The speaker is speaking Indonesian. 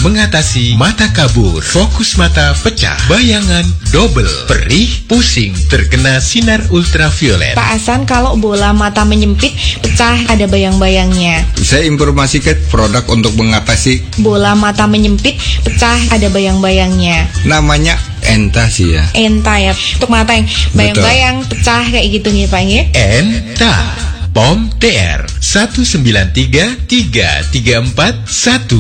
mengatasi mata kabur, fokus mata pecah, bayangan double, perih, pusing, terkena sinar ultraviolet. Pak Hasan, kalau bola mata menyempit, pecah, ada bayang-bayangnya. Saya informasikan produk untuk mengatasi Bola mata menyempit, pecah, ada bayang-bayangnya. namanya Enta sih ya. Enta ya, untuk mata yang bayang-bayang, pecah kayak gitu nih Pak ya. Enta. POM TR 193334